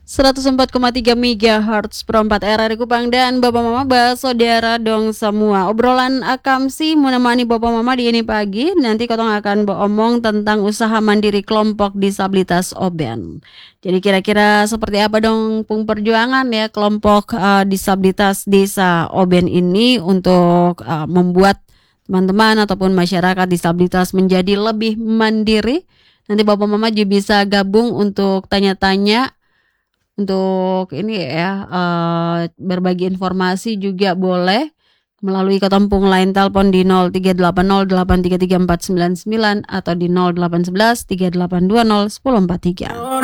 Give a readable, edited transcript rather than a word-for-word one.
104,3 MHz perempat RRI Kupang dan Bapak Mama saudara dong semua. Obrolan Akamsi menemani Bapak Mama di ini pagi. Nanti Kotong akan beromong tentang usaha mandiri kelompok disabilitas Oben. Jadi kira-kira seperti apa dong pung perjuangan ya kelompok disabilitas desa Oben ini untuk membuat teman-teman ataupun masyarakat disabilitas menjadi lebih mandiri. Nanti Bapak Mama juga bisa gabung untuk tanya-tanya, untuk ini ya, berbagi informasi juga boleh melalui ketempung line telepon di 0380833499 atau di 0811 3820 1043.